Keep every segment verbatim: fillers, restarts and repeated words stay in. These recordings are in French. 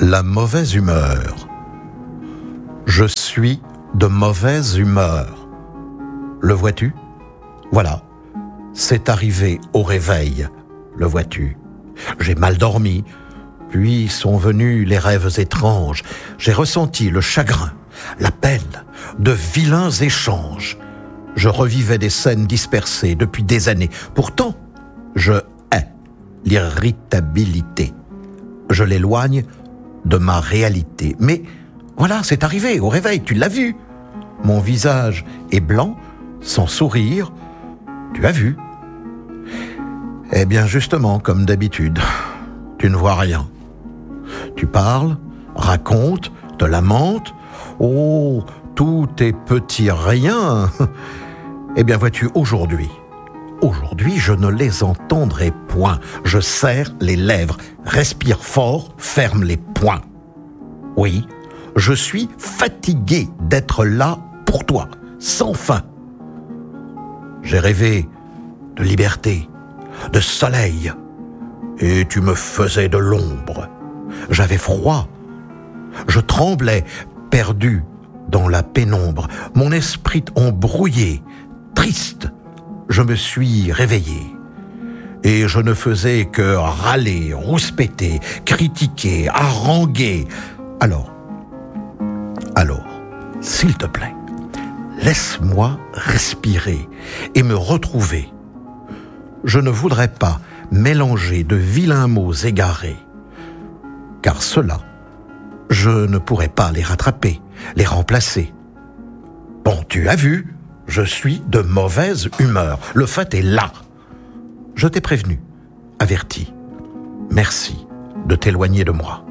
La mauvaise humeur. Je suis de mauvaise humeur. Le vois-tu ? Voilà, c'est arrivé au réveil, le vois-tu. J'ai mal dormi, puis sont venus les rêves étranges. J'ai ressenti le chagrin, la peine, de vilains échanges. Je revivais des scènes dispersées depuis des années. Pourtant, je hais l'irritabilité. Je l'éloigne de ma réalité. Mais voilà, c'est arrivé au réveil, tu l'as vu. Mon visage est blanc, sans sourire. Tu as vu. Eh bien justement, comme d'habitude, tu ne vois rien. Tu parles, racontes, te lamentes. Oh, tous tes petits riens. Eh bien vois-tu, aujourd'hui, aujourd'hui, je ne les entendrai point. Je serre les lèvres, respire fort, ferme les poings. Oui, je suis fatigué d'être là pour toi, sans fin. J'ai rêvé de liberté, de soleil, et tu me faisais de l'ombre. J'avais froid, je tremblais, perdu dans la pénombre. Mon esprit embrouillé, triste, je me suis réveillé. Et je ne faisais que râler, rouspéter, critiquer, haranguer. Alors, alors, s'il te plaît, laisse-moi respirer et me retrouver. Je ne voudrais pas mélanger de vilains mots égarés, car ceux-là, je ne pourrais pas les rattraper, les remplacer. Bon, tu as vu, je suis de mauvaise humeur. Le fait est là. Je t'ai prévenu, averti. Merci de t'éloigner de moi.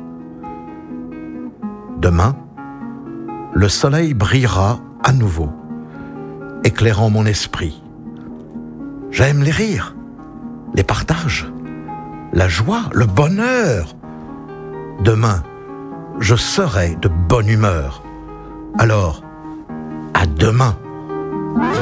Demain, le soleil brillera à nouveau, éclairant mon esprit. J'aime les rires, les partages, la joie, le bonheur. Demain, je serai de bonne humeur. Alors, à demain.